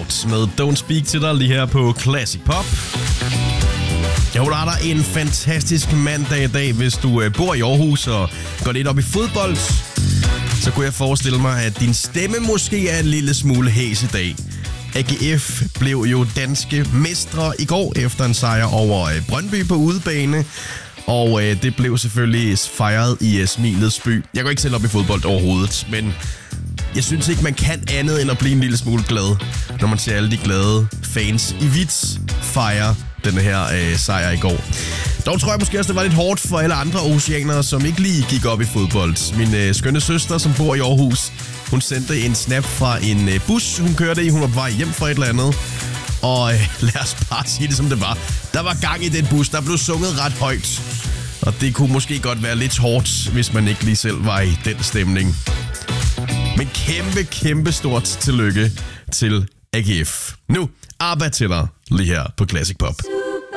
Out med Don't Speak til dig lige her på Classic Pop. Jeg håber, der er en fantastisk mandag i dag. Hvis du bor i Aarhus og går lidt op i fodbold, så kunne jeg forestille mig, at din stemme måske er en lille smule hæs i dag. AGF blev jo danske mestre i går efter en sejr over Brøndby på udebane. Og det blev selvfølgelig fejret i Smilets by. Jeg går ikke selv op i fodbold overhovedet, men jeg synes ikke, man kan andet end at blive en lille smule glad, når man ser alle de glade fans i hvidt fejre denne her sejr i går. Dog tror jeg måske også, det var lidt hårdt for alle andre oceanere, som ikke lige gik op i fodbold. Min skønne søster, som bor i Aarhus, hun sendte en snap fra en bus, hun kørte i. Hun var på vej hjem fra et eller andet. Og lad os bare sige det, som det var. Der var gang i den bus, der blev sunget ret højt. Og det kunne måske godt være lidt hårdt, hvis man ikke lige selv var i den stemning. Men kæmpe stort tillykke til AGF. Nu, ABBA til dig lige her på Classic Pop.